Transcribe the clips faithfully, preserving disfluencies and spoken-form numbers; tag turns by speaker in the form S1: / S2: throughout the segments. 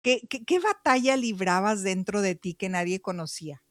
S1: ¿Qué, qué, qué batalla librabas dentro de ti que nadie conocía?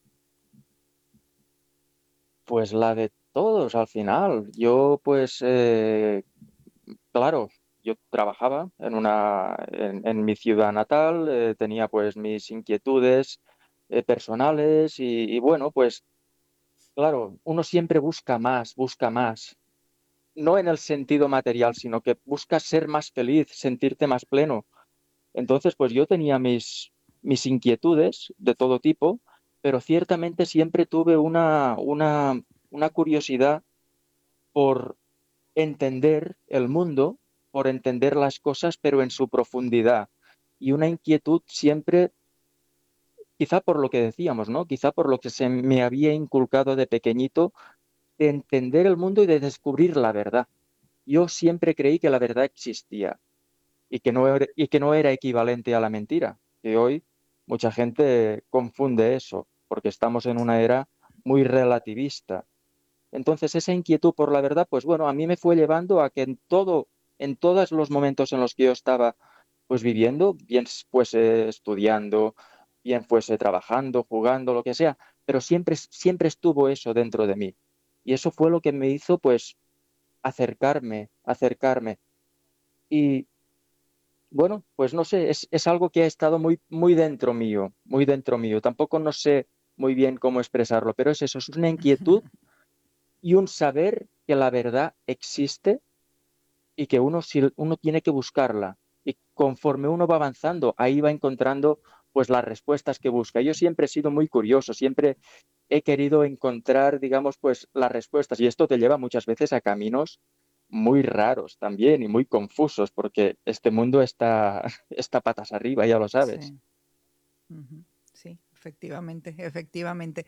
S2: Pues la de todos al final. Yo pues, eh, claro, yo trabajaba en una, en, en mi ciudad natal, eh, tenía pues mis inquietudes eh, personales y, y bueno, pues claro, uno siempre busca más, busca más. No en el sentido material, sino que buscas ser más feliz, sentirte más pleno. Entonces, pues yo tenía mis, mis inquietudes de todo tipo, pero ciertamente siempre tuve una, una, una curiosidad por entender el mundo, por entender las cosas, pero en su profundidad. Y una inquietud siempre, quizá por lo que decíamos, ¿no? Quizá por lo que se me había inculcado de pequeñito, de entender el mundo y de descubrir la verdad. Yo siempre creí que la verdad existía y que no era, y que no era equivalente a la mentira, que hoy mucha gente confunde eso, porque estamos en una era muy relativista. Entonces, esa inquietud por la verdad, pues bueno, a mí me fue llevando a que en todo, en todos los momentos en los que yo estaba pues viviendo, bien fuese estudiando, bien fuese trabajando, jugando, lo que sea, pero siempre, siempre estuvo eso dentro de mí. Y eso fue lo que me hizo pues acercarme, acercarme. Y bueno, pues no sé, es, es algo que ha estado muy, muy dentro mío, muy dentro mío. Tampoco no sé muy bien cómo expresarlo, pero es eso, es una inquietud y un saber que la verdad existe y que uno, si uno tiene que buscarla. Y conforme uno va avanzando, ahí va encontrando pues las respuestas que busca. Yo siempre he sido muy curioso, siempre he querido encontrar, digamos, pues las respuestas. Y esto te lleva muchas veces a caminos muy raros también y muy confusos, porque este mundo está, está patas arriba, ya lo sabes.
S1: Sí. Ujú. Sí, efectivamente, efectivamente.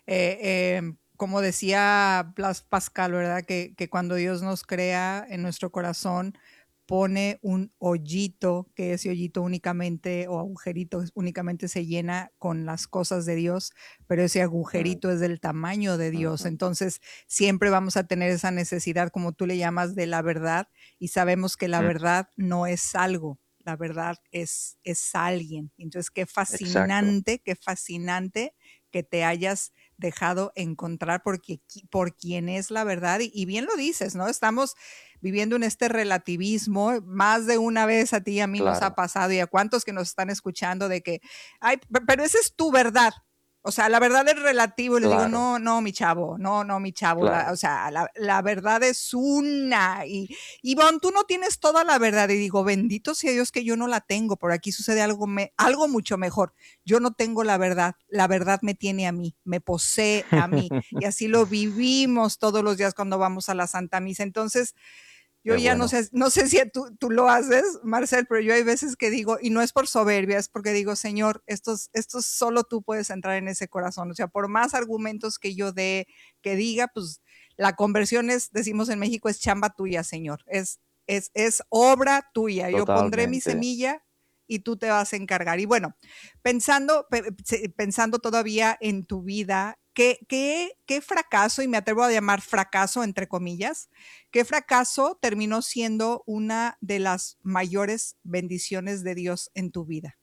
S1: Eh, em, como decía Blas Pascal, ¿verdad? Que, que cuando Dios nos crea en nuestro corazón, pone un hoyito, que ese hoyito únicamente, o agujerito, únicamente se llena con las cosas de Dios, pero ese
S2: Mm,
S1: agujerito es del tamaño de Dios.
S2: ujú.
S1: Entonces, siempre vamos a tener esa necesidad, como tú le llamas, de la verdad, y sabemos que la
S2: Mm,
S1: verdad no es algo, la verdad es, es alguien. Entonces, qué
S2: exacto.
S1: fascinante, qué fascinante que te hayas dejado encontrar porque, por quien es la verdad. Y, y bien lo dices, ¿no? Estamos viviendo en este relativismo. Más de una vez a ti y a mí nos ha
S2: Claro,
S1: pasado y a cuantos que nos están escuchando de que, ay, pero esa es tu verdad. O sea, la verdad es relativo. Y les digo,
S2: claro,
S1: no, no, mi chavo, no, no, mi chavo. La, o
S2: claro.
S1: sea, la, la verdad es una. Y, Ivonne, tú no tienes toda la verdad. Y digo, bendito sea Dios que yo no la tengo. Por aquí sucede algo, me, algo mucho mejor. Yo no tengo la verdad. La verdad me tiene a mí, me posee a mí. Y así lo vivimos todos los días cuando vamos a la Santa Misa. Entonces, yo
S2: Qué
S1: ya no
S2: bueno.
S1: sé, no sé si tú, tú lo haces, Marcel, pero yo hay veces que digo, y no es por soberbia, es porque digo, Señor, estos, estos solo tú puedes entrar en ese corazón. O sea, por más argumentos que yo dé, que diga, pues la conversión es, decimos en México, es chamba tuya, Señor. Es, es, es obra tuya. Yo pondré mi
S2: Totalmente.
S1: semilla y tú te vas a encargar. Y bueno, pensando, pensando todavía en tu vida, ¿qué, qué, qué fracaso, y me atrevo a llamar fracaso entre comillas, qué fracaso terminó siendo una de las mayores bendiciones de Dios en tu vida?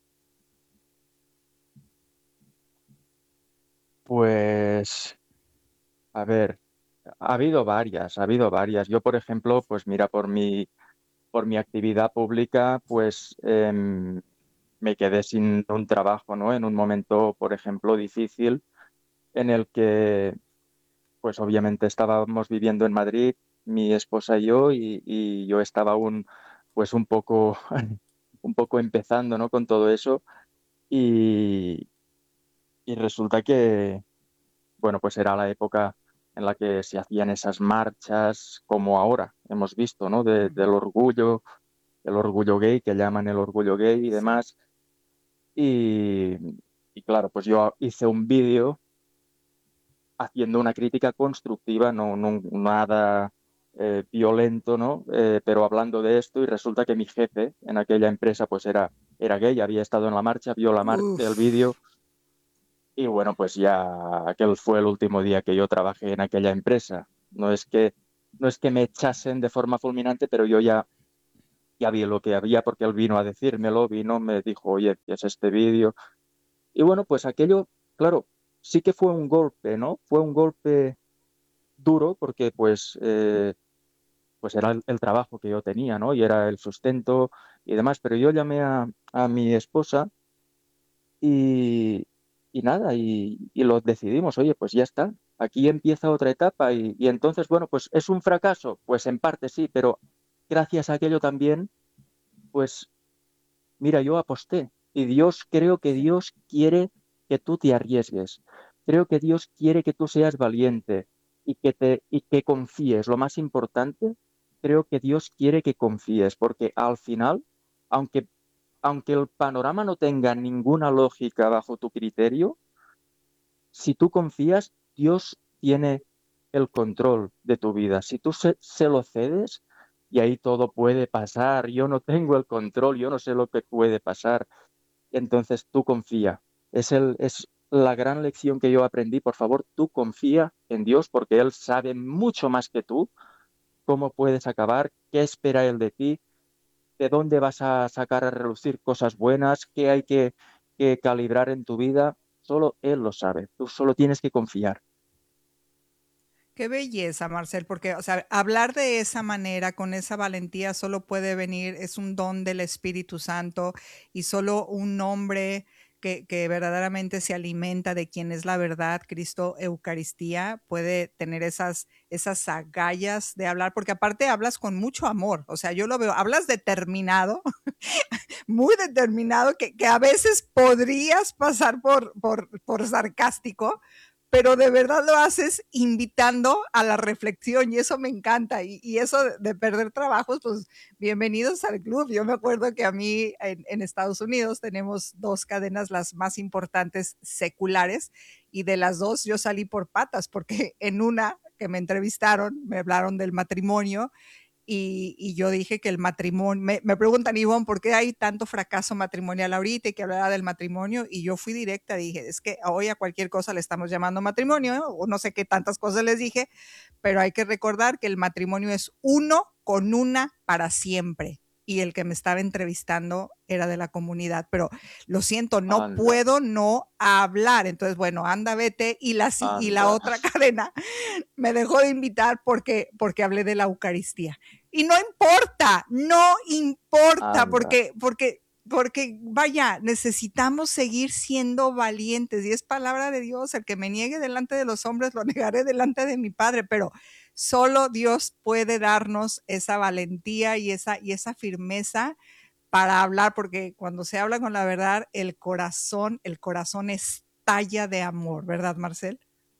S2: Pues, a ver, ha habido varias, ha habido varias. Yo, por ejemplo, pues mira, por mi, por mi actividad pública, pues em, me quedé sin un trabajo, ¿no? En un momento, por ejemplo, difícil en el que, pues obviamente estábamos viviendo en Madrid, mi esposa y yo, y, y yo estaba aún, pues un poco, un poco empezando, ¿no? Con todo eso. Y, y resulta que, bueno, pues era la época en la que se hacían esas marchas, como ahora hemos visto, ¿no? De- del orgullo, el orgullo gay, que llaman el orgullo gay y
S1: Sí.
S2: demás. Y, y claro, pues yo hice un vídeo haciendo una crítica constructiva, no, no nada eh, violento, ¿no? Eh, pero hablando de esto y resulta que mi jefe en aquella empresa pues era, era gay, había estado en la marcha, vio la mar el
S1: Uf.
S2: vídeo y bueno, pues ya aquel fue el último día que yo trabajé en aquella empresa. No es que, no es que me echasen de forma fulminante, pero yo ya ya vi lo que había porque él vino a decírmelo, vino, me dijo, oye, ¿qué es este vídeo? Y bueno, pues aquello, claro, sí que fue un golpe, ¿no? Fue un golpe duro porque pues, eh, pues era el, el trabajo que yo tenía, ¿no? Y era el sustento y demás, pero yo llamé a, a mi esposa y, y nada, y, y lo decidimos, oye, pues ya está, aquí empieza otra etapa y, y entonces, bueno, pues es un fracaso, pues en parte sí, pero gracias a aquello también, pues mira, yo aposté y Dios, creo que
S1: Sí.
S2: Dios quiere que tú te arriesgues. Creo que Dios quiere que tú seas valiente y que te y que confíes. Lo más importante, creo que Dios quiere que confíes, porque al final, aunque aunque el panorama no tenga ninguna lógica bajo tu criterio, si tú confías, Dios tiene el control de tu vida. Si tú se, se lo cedes, y ahí todo puede pasar, yo no tengo el control, yo no sé lo que puede pasar, entonces tú confía. Es, el, es la gran lección que yo aprendí. Por favor, tú confía en Dios porque Él sabe mucho más que tú cómo puedes acabar, qué espera Él de ti, de dónde vas a sacar a relucir cosas buenas, qué hay que, que calibrar en tu vida. Solo Él lo sabe. Tú solo tienes que confiar.
S1: Qué belleza, Marcel, porque, o sea, hablar de esa manera, con esa valentía, solo puede venir, es un don del Espíritu Santo y solo un hombre que, que verdaderamente se alimenta de quien es la verdad, Cristo Eucaristía, puede tener esas, esas agallas de hablar, porque aparte hablas con mucho amor, o sea, yo lo veo, hablas determinado, muy determinado, que, que a veces podrías pasar por, por, por sarcástico, pero de verdad lo haces invitando a la reflexión y eso me encanta. Y, y eso de, de, perder trabajos, pues bienvenidos al club. Yo me acuerdo que a mí en, en Estados Unidos tenemos dos cadenas, las más importantes seculares, y de las dos yo salí por patas, porque en una que me entrevistaron, me hablaron del matrimonio y, y yo dije que el matrimonio, me, me preguntan, Ivonne, ¿por qué hay tanto fracaso matrimonial ahorita y que hablaba del matrimonio? Y yo fui directa, dije, es que hoy a cualquier cosa le estamos llamando matrimonio, ¿eh? O no sé qué tantas cosas les dije, pero hay que recordar que el matrimonio es uno con una para siempre. Y el que me estaba entrevistando era de la comunidad, pero lo siento, no
S2: Anda,
S1: puedo no hablar. Entonces, bueno, anda, vete. Y la, y la
S2: anda,
S1: otra cadena me dejó de invitar porque, porque hablé de la Eucaristía. Y no importa, no importa,
S2: anda.
S1: porque, porque, porque, vaya, necesitamos seguir siendo valientes y es palabra de Dios, el que me niegue delante de los hombres lo negaré delante de mi Padre, pero solo Dios puede darnos esa valentía y esa, y esa firmeza para hablar, porque cuando se habla con la verdad, el corazón, el corazón estalla de amor, ¿verdad, Marcel?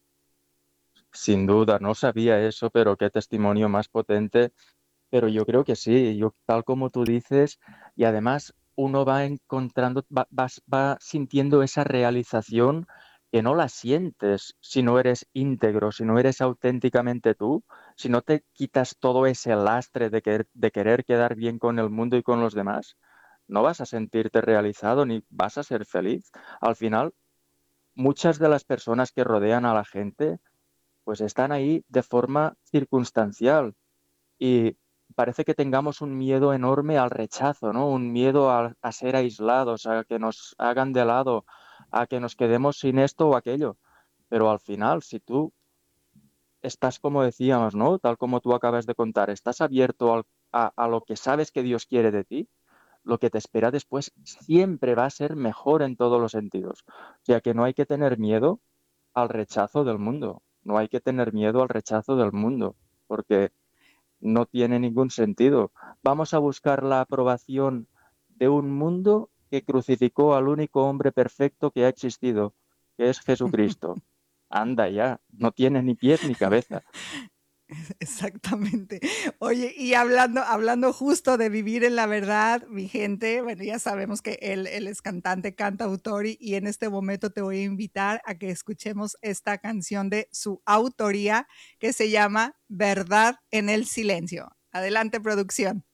S2: Sin duda, no sabía eso, pero qué testimonio más potente. Pero yo creo que sí, yo tal como tú dices, y además uno va encontrando, va, vas- va sintiendo esa realización que no la sientes si no eres íntegro, si no eres auténticamente tú, si no te quitas todo ese lastre de querer, de querer quedar bien con el mundo y con los demás, no vas a sentirte realizado ni vas a ser feliz. Al final, muchas de las personas que rodean a la gente, pues están ahí de forma circunstancial y parece que tengamos un miedo enorme al rechazo, ¿no? Un miedo a, a ser aislados, a que nos hagan de lado, a que nos quedemos sin esto o aquello. Pero al final, si tú estás como decíamos, ¿no? Tal como tú acabas de contar, estás abierto al- a, a lo que sabes que Dios quiere de ti, lo que te espera después siempre va a ser mejor en todos los sentidos. O sea que no hay que tener miedo al rechazo del mundo, no hay que tener miedo al rechazo del mundo, porque no tiene ningún sentido. Vamos a buscar la aprobación de un mundo que crucificó al único hombre perfecto que ha existido, que es Jesucristo. Anda ya, no tiene ni pies ni cabeza.
S1: Exactamente. Oye, y hablando, hablando justo de vivir en la verdad, mi gente, bueno, ya sabemos que él, él es cantante, cantautor, y, y en este momento te voy a invitar a que escuchemos esta canción de su autoría que se llama Verdad en el Silencio. Adelante, producción.